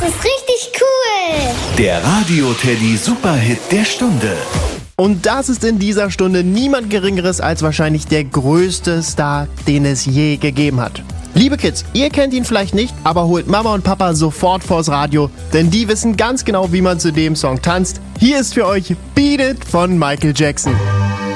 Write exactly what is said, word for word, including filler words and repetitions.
ist richtig cool. Der Radio-Teddy Superhit der Stunde. Und das ist in dieser Stunde niemand Geringeres als wahrscheinlich der größte Star, den es je gegeben hat. Liebe Kids, ihr kennt ihn vielleicht nicht, aber holt Mama und Papa sofort vors Radio, denn die wissen ganz genau, wie man zu dem Song tanzt. Hier ist für euch Beat It von Michael Jackson.